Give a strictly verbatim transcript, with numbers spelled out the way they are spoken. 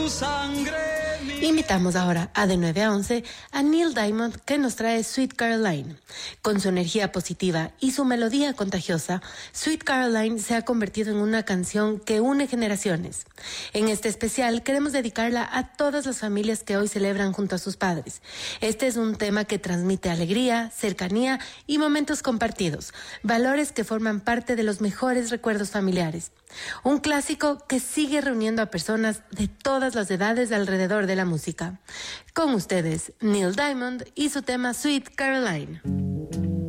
tu sangre. Invitamos ahora a de nueve a once a Neil Diamond, que nos trae Sweet Caroline. Con su energía positiva y su melodía contagiosa, Sweet Caroline se ha convertido en una canción que une generaciones. En este especial queremos dedicarla a todas las familias que hoy celebran junto a sus padres. Este es un tema que transmite alegría, cercanía y momentos compartidos, valores que forman parte de los mejores recuerdos familiares. Un clásico que sigue reuniendo a personas de todas las edades alrededor de la música. Con ustedes, Neil Diamond y su tema Sweet Caroline.